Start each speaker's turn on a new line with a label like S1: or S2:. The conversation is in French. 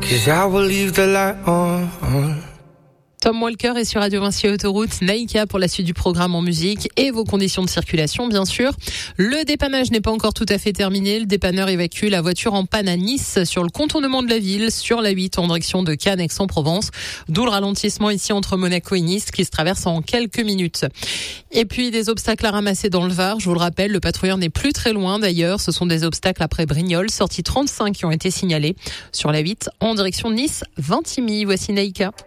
S1: 'cause I will leave the light on.
S2: Tom Walker est sur Radio Vinci Autoroute, Naïka pour la suite du programme en musique et vos conditions de circulation, bien sûr. Le dépannage n'est pas encore tout à fait terminé. Le dépanneur évacue la voiture en panne à Nice sur le contournement de la ville, sur la 8 en direction de Cannes, Aix-en-Provence. D'où le ralentissement ici entre Monaco et Nice qui se traverse en quelques minutes. Et puis des obstacles à ramasser dans le Var. Je vous le rappelle, le patrouilleur n'est plus très loin d'ailleurs. Ce sont des obstacles après Brignoles, sortie 35 qui ont été signalés sur la 8 en direction de Nice, Vintimille. Voici Naïka.